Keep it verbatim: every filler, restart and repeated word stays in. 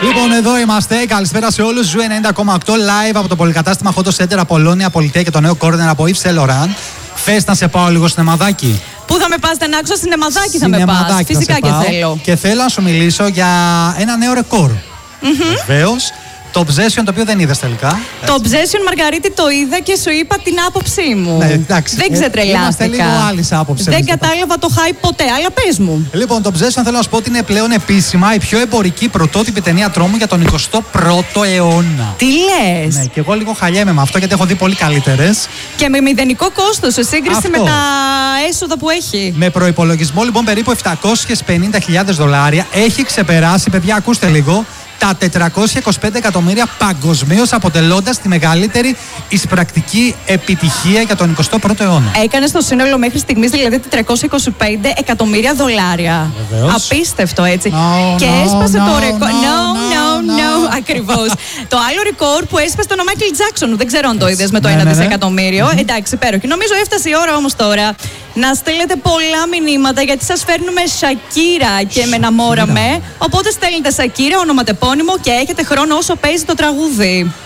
Λοιπόν, εδώ είμαστε. Καλησπέρα σε όλους. Ζου ενενήντα κόμμα οκτώ live από το πολυκατάστημα Hot Center Απολώνια Πολιτεία και το νέο κόρνερ από Yves Saint Laurent. Θες να σε πάω λίγο σινεμαδάκι? Πού θα με πας, δεν άκουσα, σινεμαδάκι θα με πας. Φυσικά και θέλω. Και θέλω να σου μιλήσω για ένα νέο ρεκόρ. Mm-hmm. Βεβαίως. Το Obsession, το οποίο δεν είδες τελικά. Το Obsession, Μαργαρίτη, το είδα και σου είπα την άποψή μου. Ναι, εντάξει. Δεν ξετρελάθηκα. Είμαστε λίγο άλλης άποψης. Δεν κατάλαβα το hype ποτέ, αλλά πες μου. Λοιπόν, το Obsession θέλω να σου πω ότι είναι πλέον επίσημα η πιο εμπορική πρωτότυπη ταινία τρόμου για τον εικοστό πρώτο αιώνα. Τι λες? Ναι, και εγώ λίγο χαλιέμαι με αυτό γιατί έχω δει πολύ καλύτερες. Και με μηδενικό κόστος σε σύγκριση αυτό. Με τα έσοδα που έχει. Με προϋπολογισμό λοιπόν περίπου επτακόσιες πενήντα χιλιάδες δολάρια έχει ξεπεράσει, παιδιά, ακούστε λίγο, τα τετρακόσια είκοσι πέντε εκατομμύρια παγκοσμίως, αποτελώντας τη μεγαλύτερη εισπρακτική επιτυχία για τον εικοστό πρώτο αιώνα. Έκανε στο σύνολο μέχρι στιγμής δηλαδή τετρακόσια είκοσι πέντε εκατομμύρια δολάρια. Βεβαίως. Απίστευτο, έτσι. No, και no, έσπασε no, το ρεκόρ. no, No, no, no, no. no. Ακριβώς. Το άλλο ρεκόρ που έσπασε τον Μάικλ Τζάκσον. Δεν ξέρω αν το είδες με το ναι, ένα ναι, ναι. δισεκατομμύριο. Mm-hmm. Εντάξει, υπέροχη. Νομίζω έφτασε η ώρα όμως τώρα να στέλνετε πολλά μηνύματα γιατί σας φέρνουμε Σακύρα και με Ναμόραμε. Οπότε στέλνετε Σακύρα, ονοματεπώνυμο και έχετε χρόνο όσο παίζει το τραγούδι.